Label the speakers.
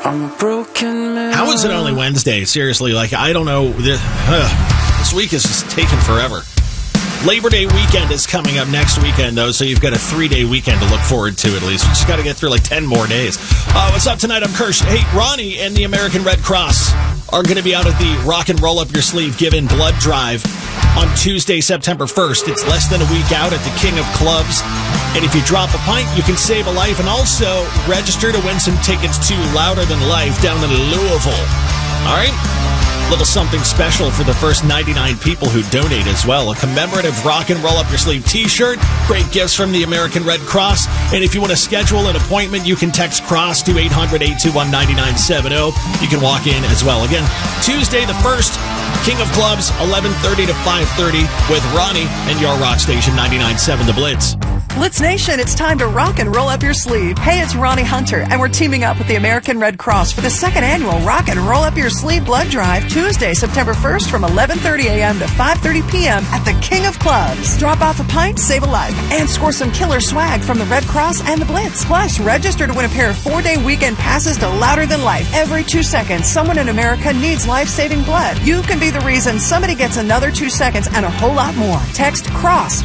Speaker 1: I'm a broken man.
Speaker 2: How is it only Wednesday? Seriously, like, I don't know. This week is just taking forever. Labor Day weekend is coming up next weekend, though, so you've got a 3-day weekend to look forward to, at least. We just got to get through like 10 more days. What's up tonight? I'm Kirsch. Hey, Ronnie and the American Red Cross are going to be out at the Rock and Roll Up Your Sleeve Give In Blood Drive on Tuesday, September 1st. It's less than a week out at the King of Clubs. And if you drop a pint, you can save a life and also register to win some tickets to Louder Than Life down in Louisville. All right? Little something special for the first 99 people who donate as well. A commemorative Rock and Roll Up Your Sleeve t-shirt. Great gifts from the American Red Cross. And if you want to schedule an appointment, you can text CROSS to 800-821-9970. You can walk in as well. Again, Tuesday the 1st, King of Clubs, 11:30 to 5:30 with Ronnie and your rock station 99.7 The Blitz.
Speaker 3: Blitz Nation, it's time to rock and roll up your sleeve. Hey, it's Ronnie Hunter, and we're teaming up with the American Red Cross for the second annual Rock and Roll Up Your Sleeve Blood Drive, Tuesday, September 1st from 11:30 a.m. to 5:30 p.m. at the King of Clubs. Drop off a pint, save a life, and score some killer swag from the Red Cross and the Blitz. Plus, register to win a pair of 4-day weekend passes to Louder Than Life. Every 2 seconds, someone in America needs life-saving blood. You can be the reason somebody gets another 2 seconds and a whole lot more. Text CROSS